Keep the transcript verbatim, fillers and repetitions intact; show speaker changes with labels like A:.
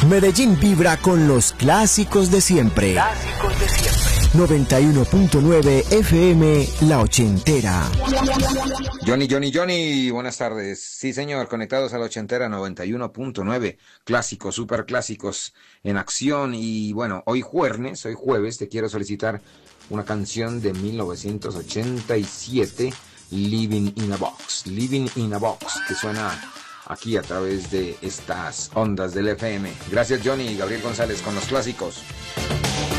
A: Medellín vibra con los clásicos de siempre.
B: Clásicos de siempre.
A: noventa y uno punto nueve F M, La Ochentera.
C: Johnny, Johnny, Johnny, buenas tardes. Sí, señor, conectados a La Ochentera noventa y uno punto nueve. Clásicos, super clásicos en acción. Y bueno, hoy jueves, hoy jueves, te quiero solicitar una canción de mil novecientos ochenta y siete, Living in a Box. Living in a Box, que suena aquí a través de estas ondas del F M. Gracias, Johnny y Gabriel González con los clásicos.